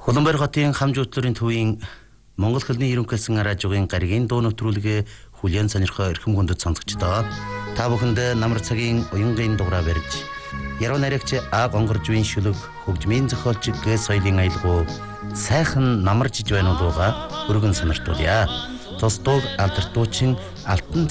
Улаанбаатар хотын хамжуудлын төвийн Монгол хэлний ерөнхийлсөн радиогийн гаригийн дуу нэвтрүүлгээ хүлээн сонирхоо эрхэм хүндэт сонсогчдоо та бүхэнд намар цагийн уянгийн дугаараа барьж яруу найрагч А гонгоржвийн шүлэг хөгжмийн зохиолч Г соёлын аялгау сайхан намаржиж байна уу дууга өргөн сониртуулъя. Тус дууг алдарт дуучин Алтан